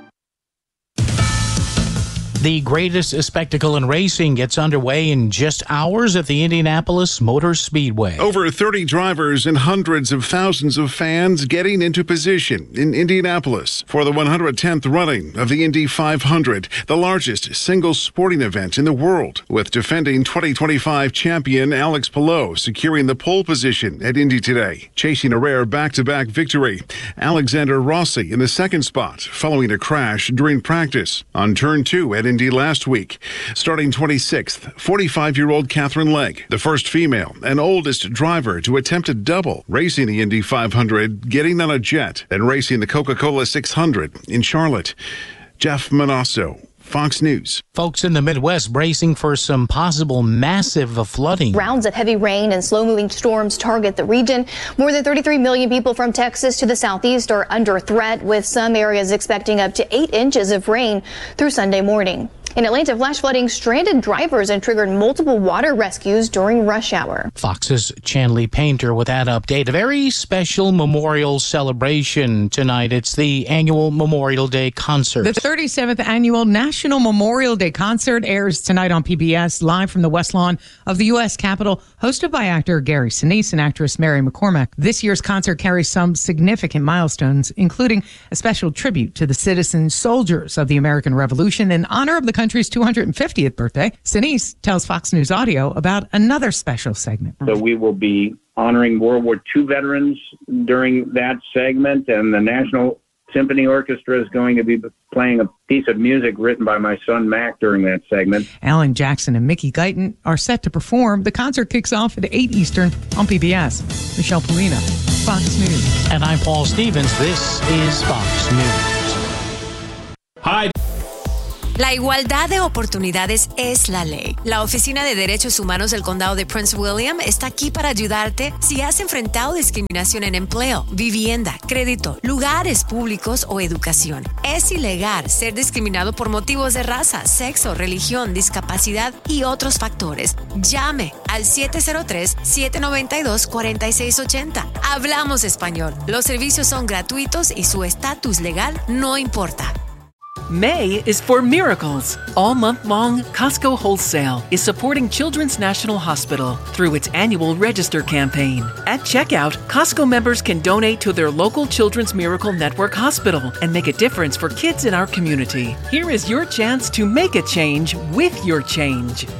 The greatest spectacle in racing gets underway in just hours at the Indianapolis Motor Speedway. Over 30 drivers and hundreds of thousands of fans getting into position in Indianapolis for the 110th running of the Indy 500, the largest single sporting event in the world, with defending 2025 champion Alex Palou securing the pole position at Indy today, chasing a rare back-to-back victory. Alexander Rossi in the second spot following a crash during practice on turn 2 at Indy last week. Starting 26th, 45-year-old Catherine Legg, the first female and oldest driver to attempt a double, racing the Indy 500, getting on a jet, and racing the Coca-Cola 600 in Charlotte. Jeff Manasso, Fox News. Folks in the Midwest bracing for some possible massive flooding. Rounds of heavy rain and slow-moving storms target the region. More than 33 million people from Texas to the southeast are under threat, with some areas expecting up to 8 inches of rain through Sunday morning. In Atlanta, flash flooding stranded drivers and triggered multiple water rescues during rush hour. Fox's Chanley Painter with that update. A very special memorial celebration tonight. It's the annual Memorial Day concert. The 37th annual National Memorial Day concert airs tonight on PBS, live from the West Lawn of the U.S. Capitol, hosted by actor Gary Sinise and actress Mary McCormack. This year's concert carries some significant milestones, including a special tribute to the citizen soldiers of the American Revolution in honor of the country's 250th birthday. Sinise tells Fox News Audio about another special segment. So we will be honoring World War II veterans during that segment, and the National Symphony Orchestra is going to be playing a piece of music written by my son Mac during that segment. Alan Jackson and Mickey Guyton are set to perform. The concert kicks off at 8 Eastern on PBS. Michelle Polina, Fox News. And I'm Paul Stevens. This is Fox News. Hi. La igualdad de oportunidades es la ley. La Oficina de Derechos Humanos del Condado de Prince William está aquí para ayudarte si has enfrentado discriminación en empleo, vivienda, crédito, lugares públicos o educación. Es ilegal ser discriminado por motivos de raza, sexo, religión, discapacidad y otros factores. Llame al 703-792-4680. Hablamos español. Los servicios son gratuitos y su estatus legal no importa. May is for miracles. All month long, Costco Wholesale is supporting Children's National Hospital through its annual Register campaign. At checkout, Costco members can donate to their local Children's Miracle Network hospital and make a difference for kids in our community. Here is your chance to make a change with your change.